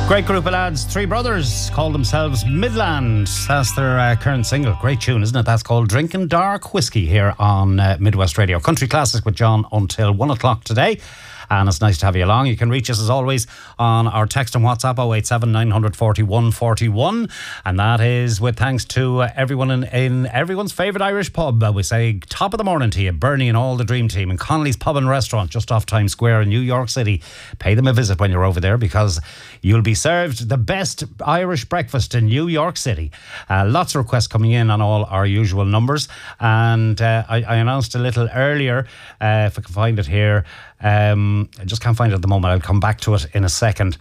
Great group of lads, three brothers, call themselves Midland. That's their current single. Great tune, isn't it? That's called Drinking Dark Whiskey here on Midwest Radio. Country Classics with John until 1 o'clock today. And it's nice to have you along. You can reach us as always on our text and WhatsApp 087 941 41. And that is with thanks to everyone in everyone's favourite Irish pub. We say top of the morning to you, Bernie and all the Dream Team, and Connolly's Pub and Restaurant just off Times Square in New York City. Pay them a visit when you're over there because you'll be served the best Irish breakfast in New York City. Lots of requests coming in on all our usual numbers. And I announced a little earlier, if I can find it here, I just can't find it at the moment. I'll come back to it in a second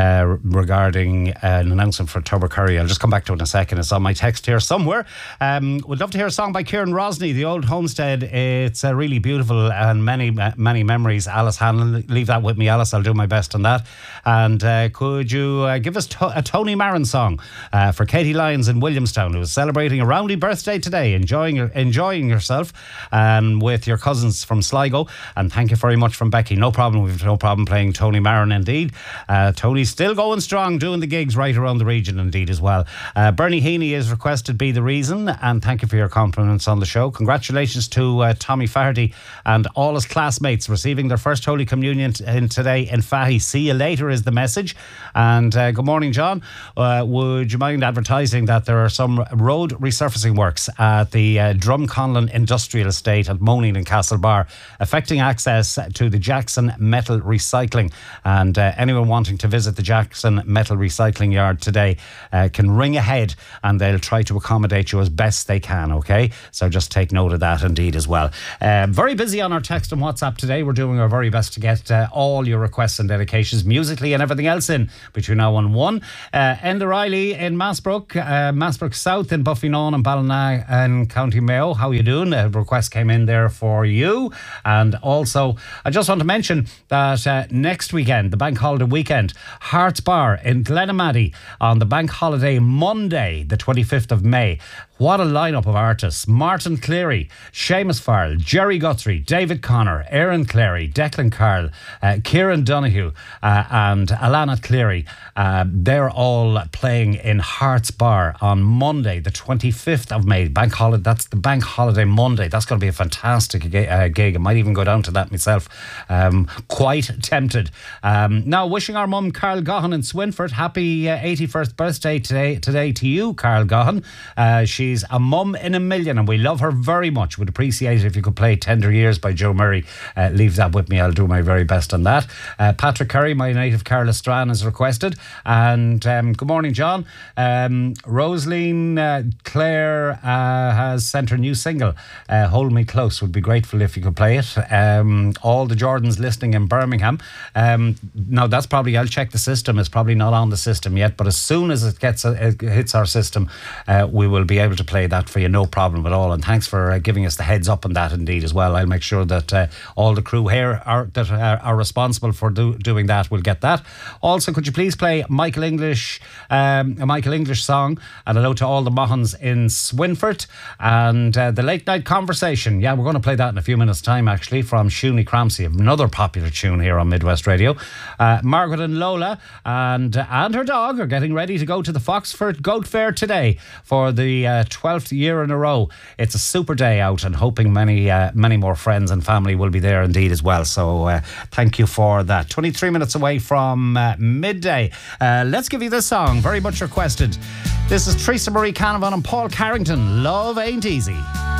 regarding an announcement for Turbo Curry. I'll just come back to it in a second. It's on my text here somewhere. Would love to hear a song by Kieran Rosny, The Old Homestead. It's really beautiful and many memories. Alice Hanlon, leave that with me, Alice. I'll do my best on that. And could you give us a Tony Marin song for Katie Lyons in Williamstown, who is celebrating a roundy birthday today, enjoying yourself with your cousins from Sligo. And thank you very much from Becky. No problem. We've no problem playing Tony Marin indeed. Tony's still going strong, doing the gigs right around the region indeed as well. Bernie Heaney is requested Be the Reason, and thank you for your compliments on the show. Congratulations to Tommy Faherty and all his classmates receiving their first Holy Communion today in Fahy. See you later is the message. And good morning, John. Would you mind advertising that there are some road resurfacing works at the Drumconlon Industrial Estate at Moaning in Castlebar, affecting access to the Jackson Metal Recycling, and anyone wanting to visit the Jackson Metal Recycling Yard today can ring ahead and they'll try to accommodate you as best they can. Okay, so just take note of that indeed as well. Very busy on our text and WhatsApp today. We're doing our very best to get all your requests and dedications musically and everything else in between now and 1. Enda Riley in Massbrook South in Buffynon and Ballina and County Mayo, how you doing? A request came in there for you. And also I just want to mention that next weekend, the bank holiday weekend, Hearts Bar in Glenamaddy on the bank holiday Monday, the 25th of May. What a lineup of artists. Martin Cleary, Seamus Farrell, Jerry Guthrie, David Connor, Aaron Cleary, Declan Carl, Kieran Donoghue and Alana Cleary. They're all playing in Hearts Bar on Monday, the 25th of May. Bank holiday, that's the bank holiday Monday. That's going to be a fantastic gig. I might even go down to that myself. Quite tempted. Now, wishing our mum, Carl Gahan in Swinford, happy 81st birthday today to you, Carl Gahan. She's a mum in a million and we love her very much. Would appreciate it if you could play Tender Years by Joe Murray. Leave that with me. I'll do my very best on that. Patrick Curry, my native Carla Strachan, is requested. And good morning, John. Rosaline Clare has sent her new single, Hold Me Close. Would be grateful if you could play it. All the Jordans listening in Birmingham. Now that's probably, I'll check the system. It's probably not on the system yet, but as soon as it hits our system, we will be able to play that for you, no problem at all. And thanks for giving us the heads up on that indeed as well. I'll make sure that all the crew here are responsible for doing that will get that. Also, could you please play a Michael English song, and hello to all the Mahons in Swinford, and the Late Night Conversation. Yeah, we're going to play that in a few minutes time actually, from Shuni Cramsey, another popular tune here on Midwest Radio. Margaret and Lola and her dog are getting ready to go to the Foxford Goat Fair today for the 12th year in a row. It's a super day out, and hoping many more friends and family will be there indeed as well. So thank you for that. 23 minutes away from midday. Let's give you this song, very much requested. This is Teresa Marie Canavan and Paul Carrington, Love Ain't Easy.